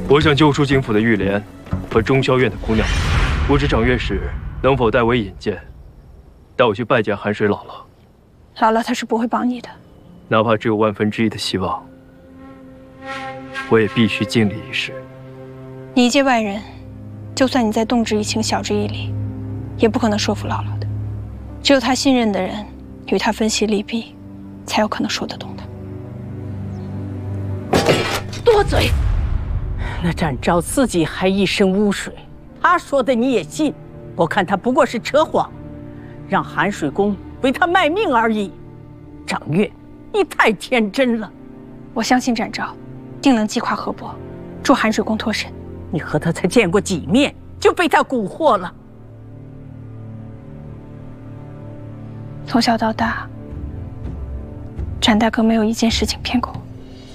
我想救出京府的玉莲和中霄院的姑娘，不知掌院使能否代我引荐，带我去拜见寒水姥姥。 姥姥她是不会帮你的， 哪怕只有1/1000的希望，我也必须尽力一试。 你一介外人，就算你再动之以情、晓之以理，也不可能说服姥姥的。只有她信任的人，与她分析利弊，才有可能说得动她。 多嘴！那展昭自己还一身污水，他说的你也信？我看他不过是扯谎，让寒水宫为他卖命而已。掌月，你太天真了。 我相信展昭，定能击垮河伯，助寒水宫脱身。 你和他才见过几面，就被他蛊惑了？ 从小到大，展大哥没有一件事情骗过我。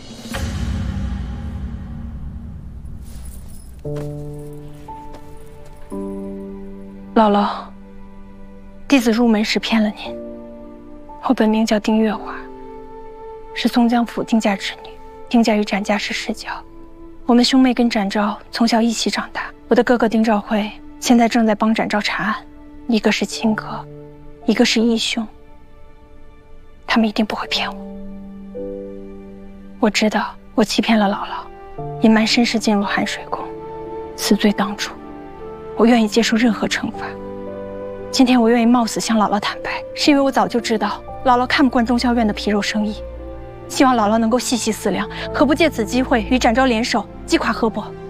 姥姥，弟子入门时骗了您。我本名叫丁月华，是松江府丁家之女，丁家与展家是世交。我们兄妹跟展昭从小一起长大。我的哥哥丁兆辉现在正在帮展昭查案，一个是亲哥，一个是义兄。他们一定不会骗我。我知道我欺骗了姥姥，隐瞒身世进入寒水宫，死罪当诛。我愿意接受任何惩罚。今天我愿意冒死向姥姥坦白，是因为我早就知道姥姥看不惯中霄院的皮肉生意，希望姥姥能够细细思量，何不借此机会与展昭联手击垮河伯。